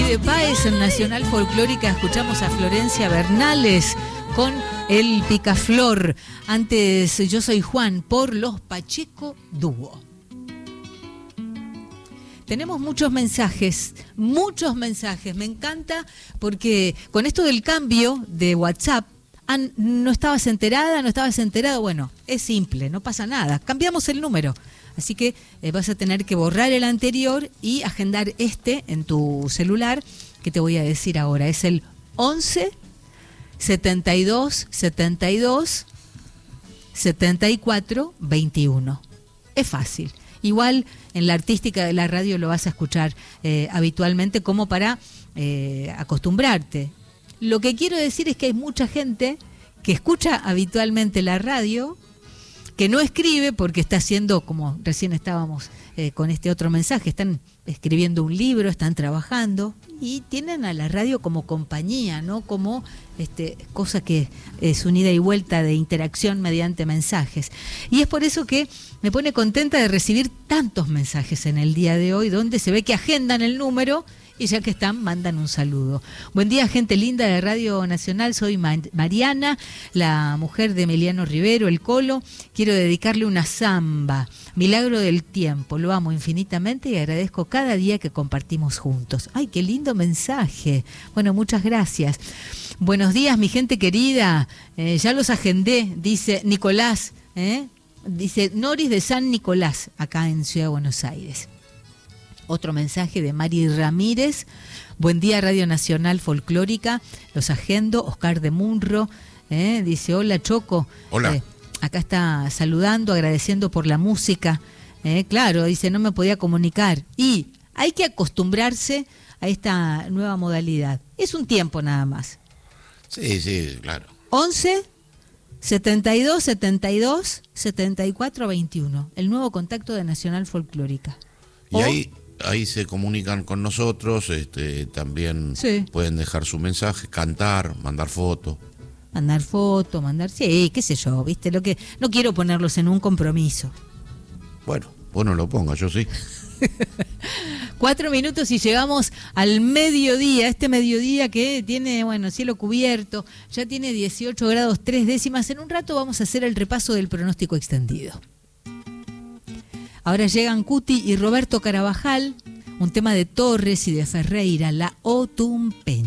de Páez en Nacional Folclórica. Escuchamos a Florencia Bernales con el Picaflor. Antes, Yo Soy Juan por los Pacheco Dúo. Tenemos muchos mensajes. Me encanta porque con esto del cambio de WhatsApp, ¿no estabas enterada? ¿No estabas enterado? Bueno, es simple, no pasa nada. Cambiamos el número. Así que vas a tener que borrar el anterior y agendar este en tu celular, que te voy a decir ahora. Es el 11 72 72 74 21. Es fácil. Igual en la artística de la radio lo vas a escuchar habitualmente como para acostumbrarte. Lo que quiero decir es que hay mucha gente que escucha habitualmente la radio, que no escribe porque está haciendo, como recién estábamos con este otro mensaje, están escribiendo un libro, están trabajando y tienen a la radio como compañía, ¿no? Como cosa que es un ida y vuelta de interacción mediante mensajes. Y es por eso que me pone contenta de recibir tantos mensajes en el día de hoy, donde se ve que agendan el número y ya que están, mandan un saludo. Buen día, gente linda de Radio Nacional. Soy Mariana, la mujer de Emiliano Rivero, el Colo. Quiero dedicarle una samba, Milagro del Tiempo. Lo amo infinitamente y agradezco cada día que compartimos juntos. ¡Ay, qué lindo mensaje! Bueno, muchas gracias. Buenos días, mi gente querida. Ya los agendé, dice Nicolás. Dice Noris de San Nicolás, acá en Ciudad de Buenos Aires. Otro mensaje de Mari Ramírez. Buen día, Radio Nacional Folclórica. Los agendo. Oscar de Munro. Dice, hola, Choco. Hola. Acá está saludando, agradeciendo por la música. Claro, dice, no me podía comunicar. Y hay que acostumbrarse a esta nueva modalidad. Es un tiempo nada más. Sí, claro. 11 72 72 74 21. El nuevo contacto de Nacional Folclórica. Y ahí se comunican con nosotros, también sí. Pueden dejar su mensaje, cantar, mandar fotos. Sí, qué sé yo, ¿viste? Lo que no quiero ponerlos en un compromiso. Bueno, vos no lo pongas, yo sí. 4 minutos y llegamos al mediodía, este mediodía que tiene, cielo cubierto, ya tiene 18 grados 3 décimas. En un rato vamos a hacer el repaso del pronóstico extendido. Ahora llegan Cuti y Roberto Carabajal, un tema de Torres y de Ferreira, La Otumpeña.